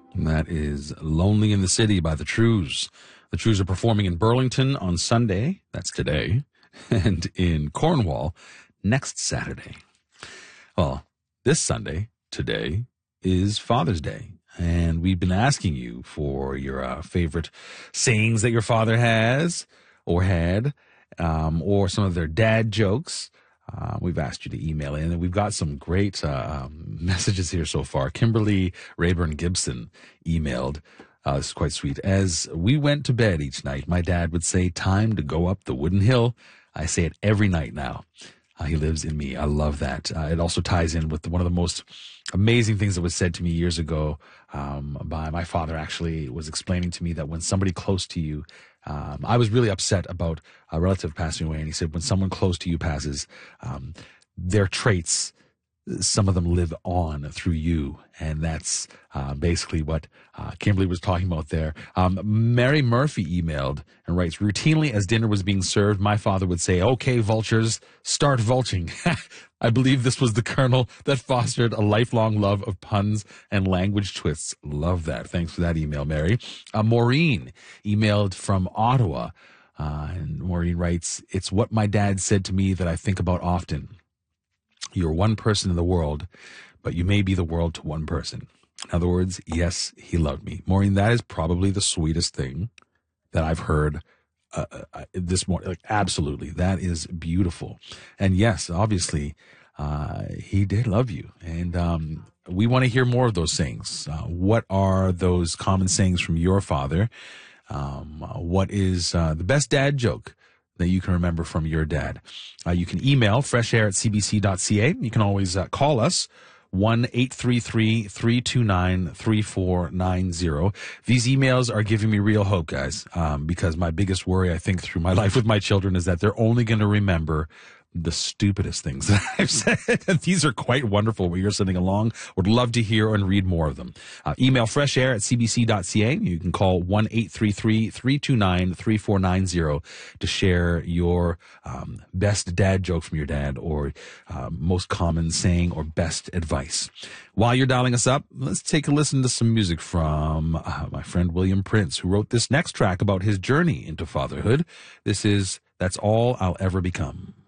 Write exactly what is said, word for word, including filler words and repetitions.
And that is Lonely in the City by the Trews. The Trews are performing in Burlington on Sunday, that's today, and in Cornwall next Saturday. Well, this Sunday, today, is Father's Day. And we've been asking you for your uh, favorite sayings that your father has or had, um, or some of their dad jokes. Uh, we've asked you to email in, and we've got some great uh, um, messages here so far. Kimberly Rayburn Gibson emailed. Uh, this is quite sweet. As we went to bed each night, my dad would say, "Time to go up the wooden hill." I say it every night now. Uh, he lives in me. I love that. Uh, it also ties in with one of the most amazing things that was said to me years ago um, by my father. Actually was explaining to me that when somebody close to you, um, I was really upset about a relative passing away, and he said when someone close to you passes, um, their traits, some of them live on through you. And that's uh, basically what uh, Kimberly was talking about there. Um, Mary Murphy emailed and writes, routinely as dinner was being served, my father would say, "Okay, vultures, start vulturing." I believe this was the kernel that fostered a lifelong love of puns and language twists. Love that. Thanks for that email, Mary. Uh, Maureen emailed from Ottawa. Uh, and Maureen writes, "It's what my dad said to me that I think about often. You're one person in the world, but you may be the world to one person." In other words, yes, he loved me. Maureen, that is probably the sweetest thing that I've heard uh, uh, this morning. Like, absolutely. That is beautiful. And yes, obviously, uh, he did love you. And um, we want to hear more of those sayings. Uh, what are those common sayings from your father? Um, uh, what is uh, the best dad joke that you can remember from your dad? Uh, you can email freshair at c b c dot c a. You can always uh, call us, one eight three three, three two nine, three four nine zero. These emails are giving me real hope, guys, um, because my biggest worry, I think, through my life with my children is that they're only going to remember the stupidest things that I've said. And these are quite wonderful where you're sending along. Would love to hear and read more of them. Uh, email freshair at c b c dot c a. You can call one eight three three, three two nine, three four nine zero to share your um, best dad joke from your dad, or uh, most common saying, or best advice. While you're dialing us up, let's take a listen to some music from uh, my friend William Prince, who wrote this next track about his journey into fatherhood. This is That's All I'll Ever Become.